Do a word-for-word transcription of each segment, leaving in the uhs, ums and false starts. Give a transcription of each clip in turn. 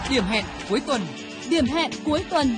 Điểm hẹn cuối tuần. Điểm hẹn cuối tuần.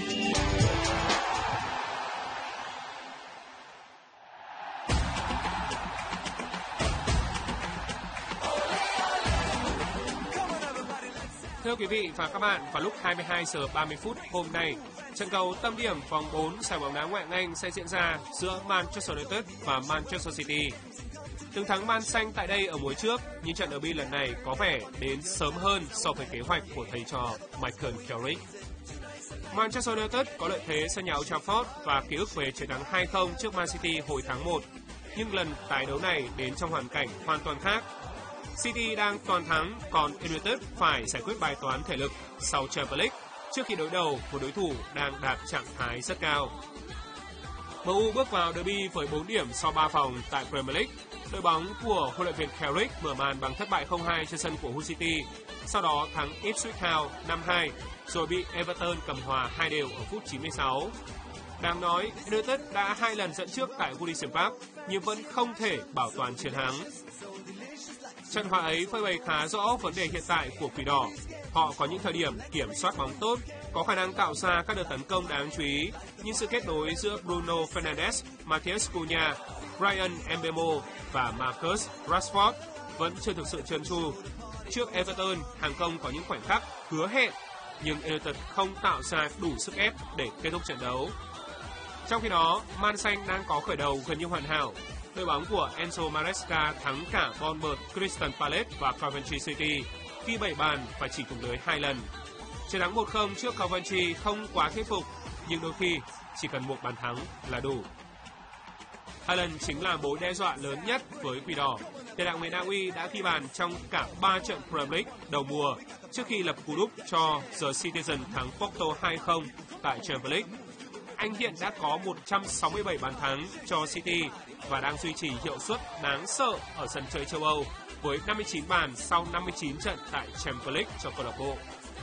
Thưa quý vị và các bạn, vào lúc hai mươi hai giờ ba mươi phút hôm nay, trận cầu tâm điểm vòng bốn giải bóng đá ngoại hạng Anh sẽ diễn ra giữa Manchester United và Manchester City. Từng thắng Man Xanh tại đây ở mùa trước, nhưng trận derby lần này có vẻ đến sớm hơn so với kế hoạch của thầy trò Michael Carrick. Manchester United có lợi thế sân nhà Old Trafford và ký ức về chiến thắng hai không trước Man City hồi tháng một, nhưng lần tái đấu này đến trong hoàn cảnh hoàn toàn khác. City đang toàn thắng, còn United phải giải quyết bài toán thể lực sau Champions League trước khi đối đầu một đối thủ đang đạt trạng thái rất cao. em u bước vào derby với bốn điểm sau ba vòng tại Premier League. Đội bóng của huấn luyện viên Carrick mở màn bằng thất bại không hai trên sân của Hull City, sau đó thắng Ipswich Town năm hai, rồi bị Everton cầm hòa hai đều ở phút chín mươi sáu. Đáng nói, United đã hai lần dẫn trước tại Goodison Park nhưng vẫn không thể bảo toàn chiến thắng. Trận hòa ấy phơi bày khá rõ vấn đề hiện tại của Quỷ Đỏ. Họ có những thời điểm kiểm soát bóng tốt, có khả năng tạo ra các đợt tấn công đáng chú ý, nhưng sự kết nối giữa Bruno Fernandes, Matheus Cunha, Bryan Mbeumo và Marcus Rashford vẫn chưa thực sự trơn tru. Trước Everton, hàng công có những khoảnh khắc hứa hẹn, nhưng United không tạo ra đủ sức ép để kết thúc trận đấu. Trong khi đó, Man Xanh đang có khởi đầu gần như hoàn hảo. Đội bóng của Enzo Maresca thắng cả Bournemouth, Crystal Palace và Coventry City, ghi bảy bàn và chỉ thủng lưới hai lần. Chiến thắng một không trước Coventry không quá thuyết phục, nhưng đôi khi chỉ cần một bàn thắng là đủ. Haaland chính là mối đe dọa lớn nhất với Quỷ Đỏ. Tiền đạo người Na Uy đã ghi bàn trong cả ba trận Premier League đầu mùa trước khi lập cú đúp cho The Citizen thắng Porto hai không tại Champions League. Anh hiện đã có một trăm sáu mươi bảy bàn thắng cho City và đang duy trì hiệu suất đáng sợ ở sân chơi châu Âu với năm mươi chín bàn sau năm mươi chín trận tại Champions League cho câu lạc bộ.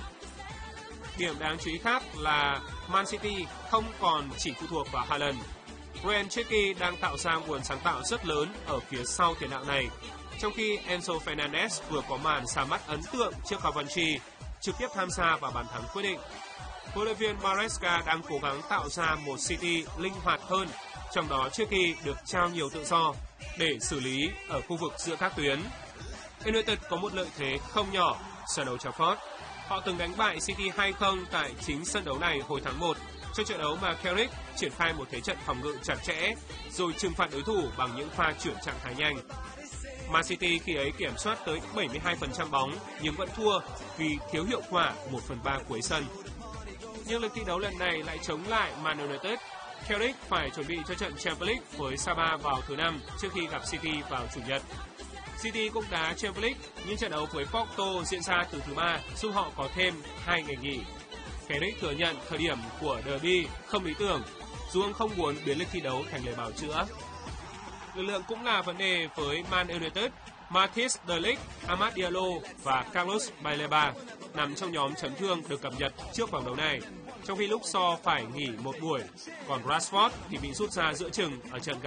Điểm đáng chú ý khác là Man City không còn chỉ phụ thuộc vào Haaland. Ryan Cherki đang tạo ra nguồn sáng tạo rất lớn ở phía sau tiền đạo này, trong khi Enzo Fernandez vừa có màn ra mắt ấn tượng trước Coventry, trực tiếp tham gia vào bàn thắng quyết định. Huấn luyện viên Maresca đang cố gắng tạo ra một City linh hoạt hơn, trong đó Cherki được trao nhiều tự do để xử lý ở khu vực giữa các tuyến. United có một lợi thế không nhỏ sân Old Trafford. Họ từng đánh bại City hai không tại chính sân đấu này hồi tháng một, trong trận đấu mà Carrick triển khai một thế trận phòng ngự chặt chẽ, rồi trừng phạt đối thủ bằng những pha chuyển trạng thái nhanh. Man City khi ấy kiểm soát tới bảy mươi hai phần trăm bóng nhưng vẫn thua vì thiếu hiệu quả một phần ba cuối sân. Nhưng lịch thi đấu lần này lại chống lại Man United. Carrick phải chuẩn bị cho trận Champions League với Saba vào thứ năm trước khi gặp City vào chủ nhật. City cũng đá Champions League, nhưng trận đấu với Porto diễn ra từ thứ ba giúp họ có thêm hai ngày nghỉ. Carrick thừa nhận thời điểm của derby không lý tưởng, dù ông không muốn biến lịch thi đấu thành lời bào chữa. Lực lượng cũng là vấn đề với Man United. Matthijs de Ligt, Amad Diallo và Carlos Baleba nằm trong nhóm chấn thương được cập nhật trước vòng đấu này, trong khi lúc So phải nghỉ một buổi, còn Rashford thì bị rút ra giữa chừng ở trận